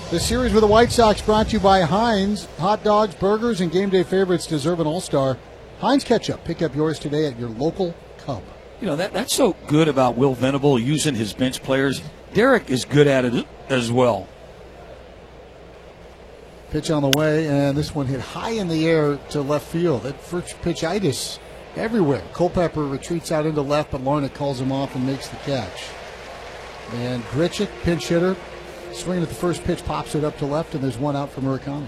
The series with the White Sox brought to you by Heinz. Hot dogs, burgers, and game day favorites deserve an all-star. Heinz Ketchup. Pick up yours today at your local Cub. You know, that's so good about Will Venable using his bench players. Derek is good at it as well. Pitch on the way, and this one hit high in the air to left field. That first pitch-itis everywhere. Culpepper retreats out into left, but Larnach calls him off and makes the catch. And Grichuk, pinch hitter, swinging at the first pitch, pops it up to left, and there's one out for Murakami.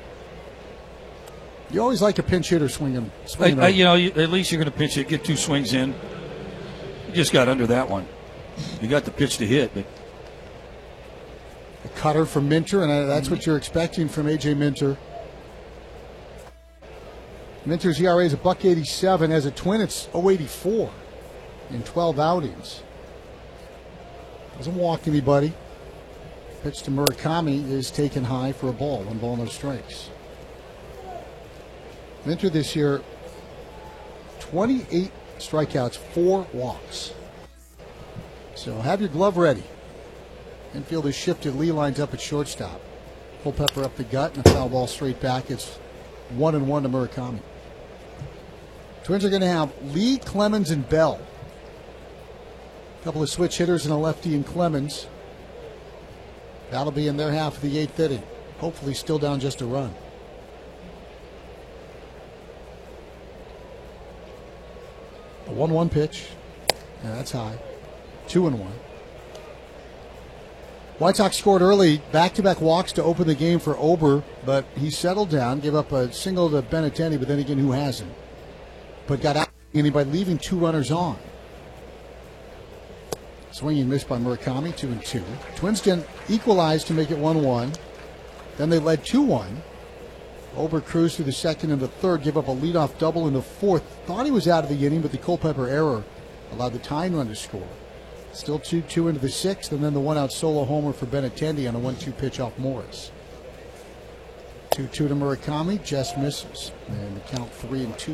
You always like a pinch hitter swinging. You know, at least you're going to pitch it, get two swings in. You just got under that one. You got the pitch to hit, but a cutter from Minter, and that's what you're expecting from A.J. Minter. Minter's ERA is $1.87. As a Twin, it's 0.84 in 12 outings. Doesn't walk anybody. Pitch to Murakami is taken high for a ball. 1 ball, no strikes. Minter this year, 28 strikeouts, 4 walks. So have your glove ready. Infield is shifted. Lee lines up at shortstop. Culpepper up the gut and a foul ball straight back. It's 1-1 to Murakami. Twins are going to have Lee, Clemens, and Bell. A couple of switch hitters and a lefty in Clemens. That'll be in their half of the 8th inning. Hopefully still down just a run. A 1-1 pitch. Yeah, that's high. 2-1. White Sox scored early, back-to-back walks to open the game for Ober, but he settled down, gave up a single to Benintendi, but then again, who hasn't? But got out by leaving 2 runners on. Swinging missed by Murakami, 2-2. Twins didn't equalize to make it 1-1. Then they led 2-1. Ober cruised through the second and the third, gave up a leadoff double in the fourth. Thought he was out of the inning, but the Culpepper error allowed the tying run to score. Still 2-2 into the sixth, and then the one-out solo homer for Benintendi on a 1-2 pitch off Morris. 2-2 to Murakami, just misses, and the count 3-2.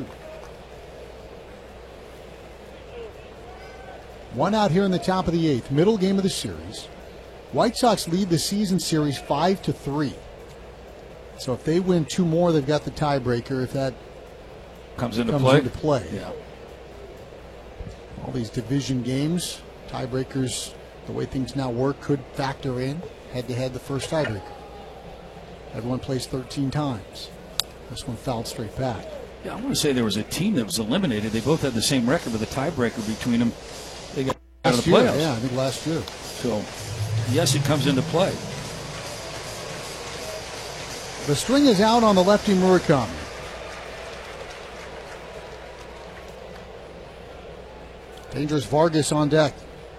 One out here in the top of the 8th, middle game of the series. White Sox lead the season series 5-3. So if they win 2 more, they've got the tiebreaker. If that comes into play. Yeah. All these division games, tiebreakers, the way things now work, could factor in head-to-head the first tiebreaker. Everyone plays 13 times. This one fouled straight back. Yeah, I want to say there was a team that was eliminated. They both had the same record with a tiebreaker between them. They got out of the playoffs. Yeah, I think last year. So, yes, it comes into play. The string is out on the lefty Murakami. Dangerous Vargas on deck.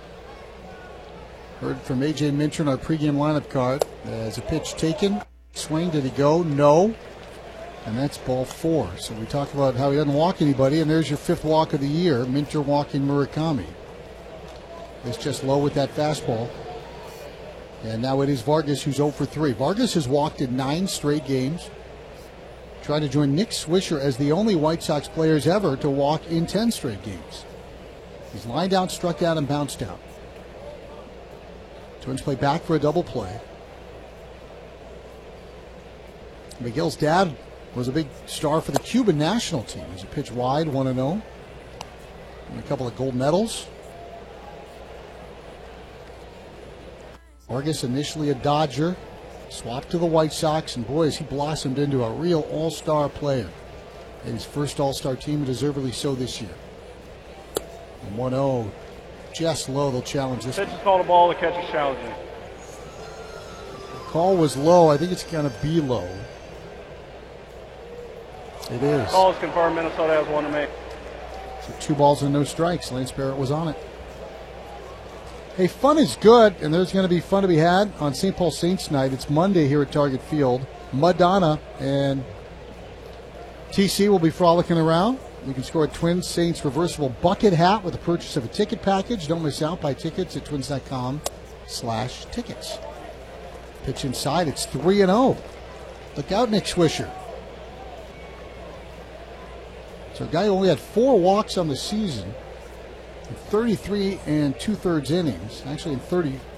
Heard from A.J. Minter in our pregame lineup card. As a pitch taken. Swing, did he go? No. And that's ball 4. So we talked about how he doesn't walk anybody, and there's your 5th walk of the year. Minter walking Murakami. It's just low with that fastball. And now it is Vargas who's 0 for 3. Vargas has walked in 9 straight games. Trying to join Nick Swisher as the only White Sox players ever to walk in 10 straight games. He's lined out, struck out, and bounced out. Twins play back for a double play. Miguel's dad was a big star for the Cuban national team. He's a pitch wide, 1-0. And a couple of gold medals. Vargas, initially a Dodger, swapped to the White Sox, and boy, has he blossomed into a real all-star player. And his first all-star team, deservedly so this year. And 1-0, just low, they'll challenge this. Pitch is called a ball, the catch is challenging. The call was low, I think it's going to be low. It is. Call is confirmed, Minnesota has one to make. So 2 balls and no strikes, Lance Barrett was on it. Hey, fun is good, and there's going to be fun to be had on St. Paul Saints night. It's Monday here at Target Field. Madonna and TC will be frolicking around. You can score a Twins Saints reversible bucket hat with the purchase of a ticket package. Don't miss out. Buy tickets at twins.com/tickets. Pitch inside. It's 3-0. Look out, Nick Swisher. So a guy who only had 4 walks on the season. 33 2/3 innings, actually in